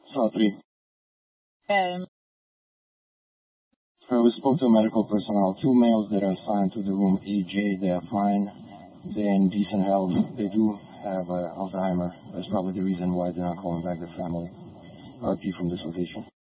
Saw three. Um, We spoke to medical personnel. Two males that are assigned to the room EJ. They are fine. They're in decent health. They do have Alzheimer. That's probably the reason why they're not calling back their family. RP from this location.